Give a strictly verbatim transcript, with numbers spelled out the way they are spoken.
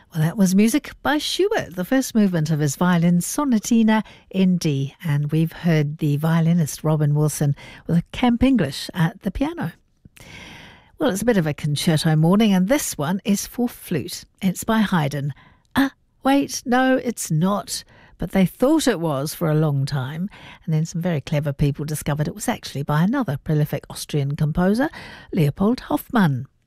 Well, that was music by Schubert, the first movement of his violin Sonatina in D. And we've heard the violinist Robin Wilson with Camp English at the piano. Well, it's a bit of a concerto morning, and this one is for flute. It's by Haydn. Ah, wait, no, it's not. But they thought it was for a long time, and then some very clever people discovered it was actually by another prolific Austrian composer, Leopold Hoffmann.